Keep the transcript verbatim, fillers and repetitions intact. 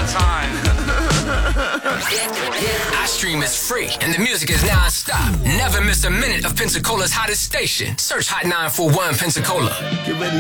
my time. iStream is free and the music is non-stop. Never miss a minute of Pensacola's hottest station. Search Hot nine four one Pensacola. Get ready